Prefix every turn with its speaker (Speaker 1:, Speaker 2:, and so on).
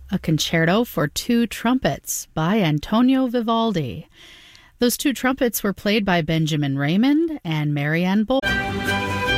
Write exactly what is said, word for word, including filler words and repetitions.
Speaker 1: a concerto for two trumpets by Antonio Vivaldi. Those two trumpets were played by Benjamin Raymond and Marianne Bohl.